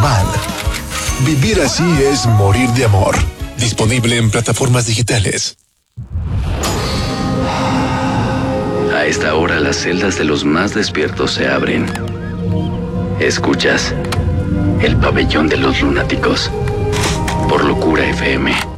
carnaval. Vivir así es morir de amor. Disponible en plataformas digitales. A esta hora las celdas de los más despiertos se abren. Escuchas El Pabellón de los Lunáticos por Locura FM.